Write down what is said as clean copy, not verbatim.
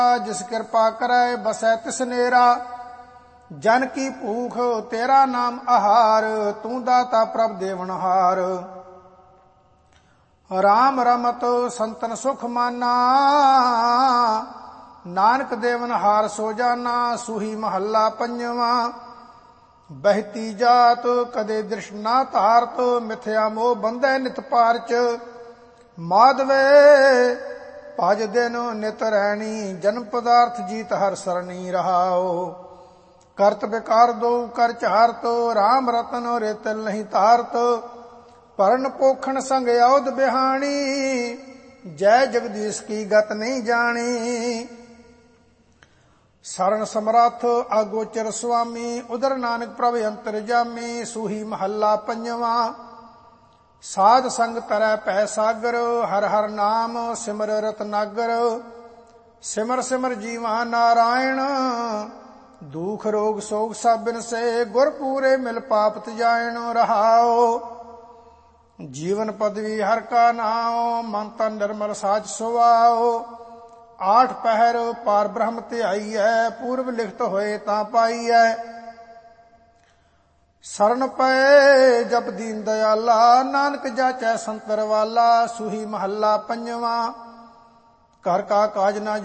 जिस कृपा करे बसै तिस नेरा। जन की भूख तेरा नाम आहार, तू दाता प्रभ देवनहार। राम रमत संतन सुख माना, नानक देवनहार सो जाना। सूही महला पंजवा। बहती जात कदे दृष्ट ना तारत, मिथ्या मोह बंधे नित पारच। माधवे भज दिन नित रैणी, जन्म पदार्थ जीत हर सरणी रहाओ। करत विकार दो कर चारत, राम रतन रेतल नहीं तारत। भरण पोखण संग औध बिहानी, जय जगदीश की गत नहीं जानी। शरण समरथ अगोचर स्वामी, उदर नानक प्रभ अंतर जामी। सूही महला पंजवा। साध संग तरह पै सागर, हर हर नाम सिमर रतनागर। सिमर सिमर जीवा नारायण, दुख रोग सोग सब बिन से। गुर पूरे मिल पाप तजायण रहाओ। जीवन पदवी हर का नाम, मन तन निर्मल साच सुवाओ। आठ पहर पार ब्रह्म ध्याई है, पूर्व लिखत होए ता पाई है। शरण पए जप दीन दयाला, नानक जाचै संतर वाला। सूही महला पंजवा। घर का काज ना